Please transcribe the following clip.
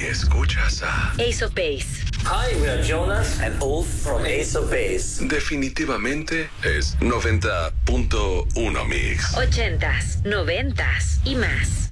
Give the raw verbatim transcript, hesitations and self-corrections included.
escuchas a Ace of Base. Hi, we are Jonas and Ulf from Ace of Base. Definitivamente es noventa punto uno Mix. Ochentas, noventas y más.